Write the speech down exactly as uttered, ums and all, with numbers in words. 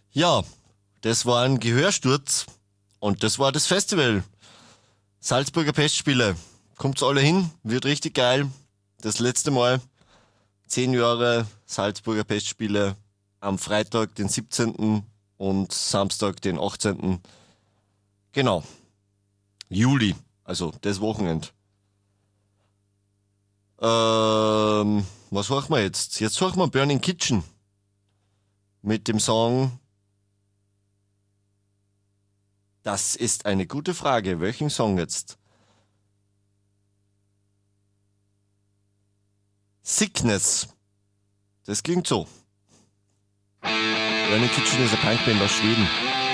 Ja, das war ein Gehörsturz und das war das Festival. Salzburger Festspiele. Kommt's alle hin, wird richtig geil. Das letzte Mal, zehn Jahre Salzburger Festspiele am Freitag, den siebzehnten und Samstag, den achtzehnten. Genau, Juli, also das Wochenende. Ähm, was suchen wir jetzt? Jetzt suchen wir Burning Kitchen mit dem Song. Das ist eine gute Frage. Welchen Song jetzt? Sickness. Das klingt so. Burning Kitchen ist eine Punkband aus Schweden.